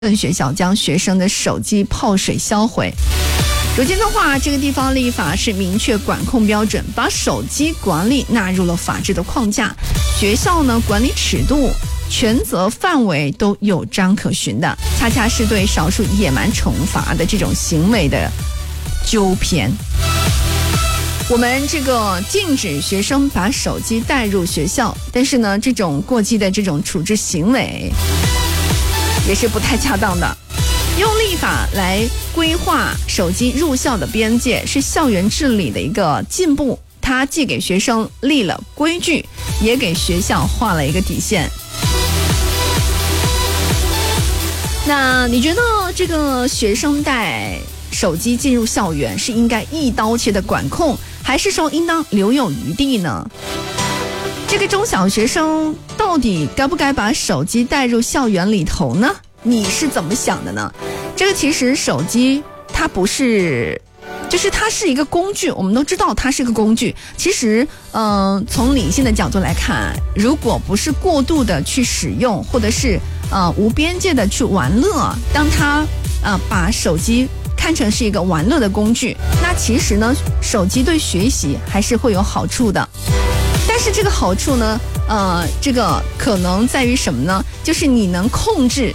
学校将学生的手机泡水销毁。如今的话，这个地方立法是明确管控标准，把手机管理纳入了法治的框架。学校呢，管理尺度、权责范围都有章可循的，恰恰是对少数野蛮惩罚的这种行为的纠偏。我们这个禁止学生把手机带入学校，但是呢，这种过激的这种处置行为也是不太恰当的。用立法来规划手机入校的边界，是校园治理的一个进步。它既给学生立了规矩，也给学校画了一个底线。那你觉得这个学生带手机进入校园是应该一刀切的管控，还是说应当留有余地呢？这个中小学生到底该不该把手机带入校园里头呢？你是怎么想的呢？这个其实手机它不是，就是它是一个工具，我们都知道它是个工具。其实从理性的角度来看，如果不是过度的去使用，或者是无边界的去玩乐，当它把手机看成是一个玩乐的工具，那其实呢，手机对学习还是会有好处的。但是这个好处呢，这个可能在于什么呢？就是你能控制。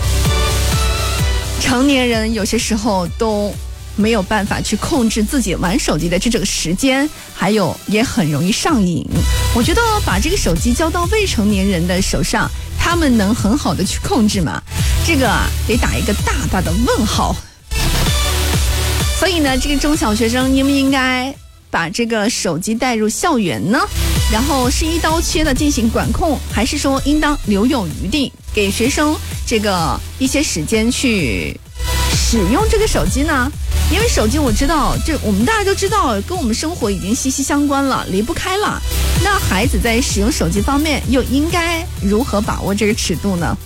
成年人有些时候都没有办法去控制自己玩手机的这个时间，还有也很容易上瘾。我觉得把这个手机交到未成年人的手上，他们能很好的去控制吗？这个得打一个大大的问号。所以呢，这个中小学生应不应该把这个手机带入校园呢？然后是一刀切的进行管控，还是说应当留有余地，给学生这个一些时间去使用这个手机呢？因为手机我知道，这我们大家都知道，跟我们生活已经息息相关了，离不开了。那孩子在使用手机方面又应该如何把握这个尺度呢？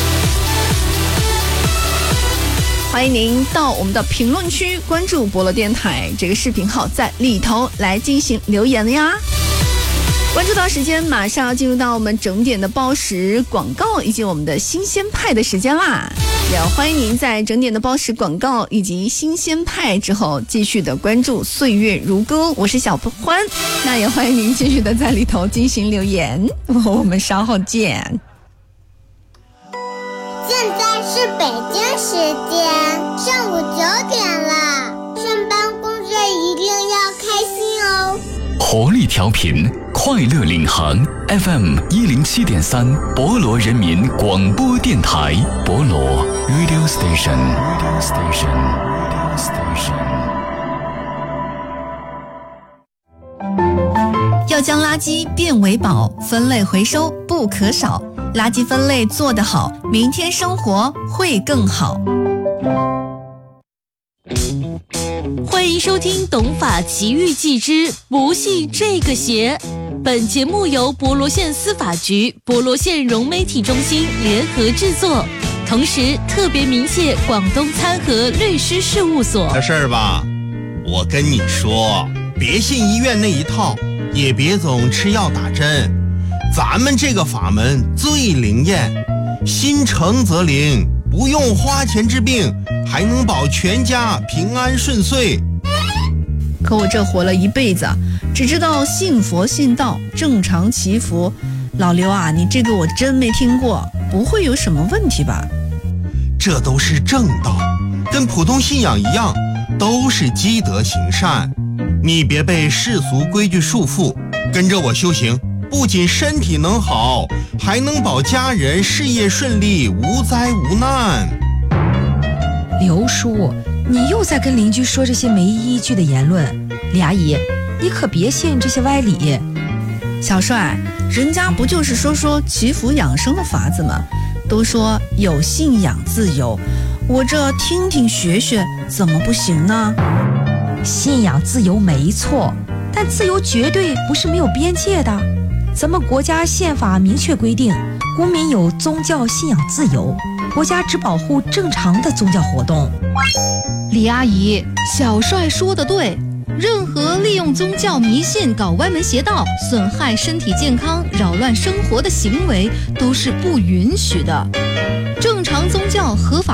欢迎您到我们的评论区关注博乐电台这个视频号，在里头来进行留言呀。关注到时间，马上要进入到我们整点的报时广告以及我们的新鲜派的时间啦。也欢迎您在整点的报时广告以及新鲜派之后继续的关注岁月如歌，我是小欢。那也欢迎您继续的在里头进行留言，我们稍后见。 现在是北京时间上午9点了，上班工作一定要开心哦。 活力调频，快乐领航 FM 107.3，博罗人民广播电台，博罗 Radio Station。 要将垃圾变为宝，分类回收不可少。垃圾分类做得好，明天生活会更好。 欢迎收听《懂法奇遇记之不信这个邪》。本节目由博罗县司法局、博罗县融媒体中心联合制作，同时特别鸣谢广东参和律师事务所。 的事儿吧，我跟你说，别信医院那一套，也别总吃药打针。咱们这个法门最灵验，心诚则灵，不用花钱治病，还能保全家平安顺遂。 可我这活了一辈子，只知道信佛信道，正常祈福。老刘啊，你这个我真没听过，不会有什么问题吧？ 这都是正道，跟普通信仰一样，都是积德行善。你别被世俗规矩束缚，跟着我修行，不仅身体能好，还能保家人事业顺利，无灾无难。 刘叔，你又在跟邻居说这些没依据的言论。李阿姨，你可别信这些歪理。 小帅，人家不就是说祈福养生的法子吗？都说有信仰自由，我这听听学学，怎么不行呢？ 信仰自由没错，但自由绝对不是没有边界的。咱们国家宪法明确规定，公民有宗教信仰自由，国家只保护正常的宗教活动。 李阿姨，小帅说的对，任何利用宗教迷信搞歪门邪道、损害身体健康、扰乱生活的行为都是不允许的。正常常宗教合法